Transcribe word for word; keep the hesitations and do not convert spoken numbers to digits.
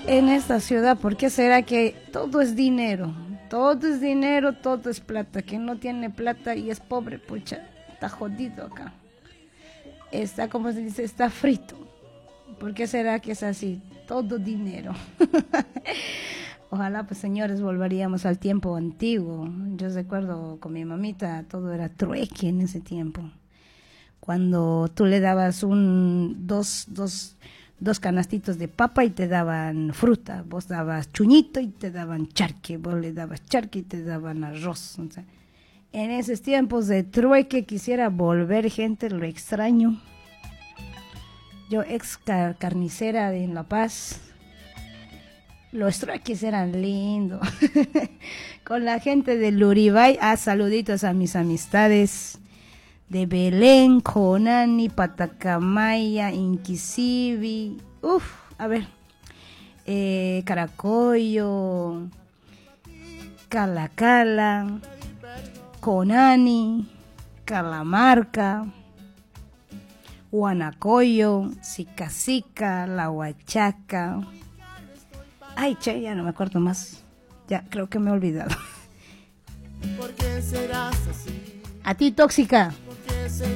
en esta ciudad, ¿por qué será que todo es dinero? Todo es dinero, todo es plata. Quien no tiene plata y es pobre, pucha, está jodido acá. Está, como se dice, está frito. ¿Por qué será que es así? Todo dinero. Ojalá, pues señores, volveríamos al tiempo antiguo. Yo recuerdo con mi mamita, todo era trueque en ese tiempo. Cuando tú le dabas un, dos, dos, dos canastitos de papa y te daban fruta. Vos dabas chuñito y te daban charque. Vos le dabas charque y te daban arroz. O sea, en esos tiempos de trueque quisiera volver, gente, lo extraño. Yo ex car carnicera de La Paz, los trueques eran lindos. Con la gente de Luribay, ah, saluditos a mis amistades de Belén, Conani, Patacamaya, Inquisibi, uff, a ver, eh, Caracollo, Calacala, Conani, Calamarca, Huanacoyo, Sicasica, La Huachaca. Ay, che, ya no me acuerdo más. Ya, creo que me he olvidado. ¿Por qué serás así? A ti, tóxica.